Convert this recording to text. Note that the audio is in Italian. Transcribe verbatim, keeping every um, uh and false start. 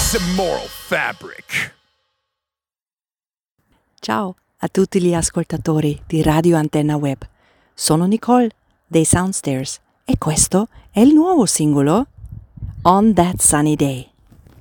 some moral fabric. Ciao a tutti gli ascoltatori di Radio Antenna Web. Sono Nicole dei Soundstairs e questo è il nuovo singolo On That Sunny Day.